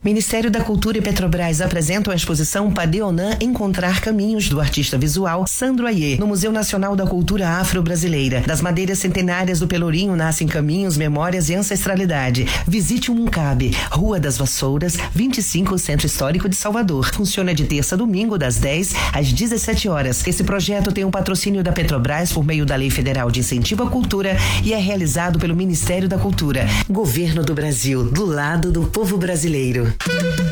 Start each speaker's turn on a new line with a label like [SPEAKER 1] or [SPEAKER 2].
[SPEAKER 1] Ministério da Cultura e Petrobras apresentam a exposição Padeonã Encontrar Caminhos, do artista visual Sandro Aie, no Museu Nacional da Cultura Afro-Brasileira. Das madeiras centenárias do Pelourinho nascem caminhos, memórias e ancestralidade. Visite o Muncabe, Rua das Vassouras, 25, Centro Histórico de Salvador. Funciona de terça a domingo, das 10 às 17 horas. Esse projeto tem um patrocínio da Petrobras por meio da Lei Federal de Incentivo à Cultura e é realizado pelo Ministério da Cultura. Governo do Brasil, do lado do povo brasileiro.